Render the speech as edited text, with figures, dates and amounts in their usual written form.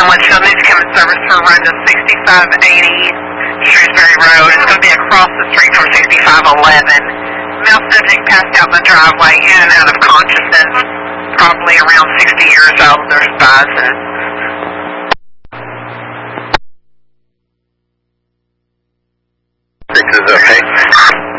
Winchell News Common Service for run to 6580 Shrewsbury Road. It's going to be across the street from 6511. Male subject passed out in the driveway, in and out of consciousness, probably around 60 years old. There's spasms. This is okay.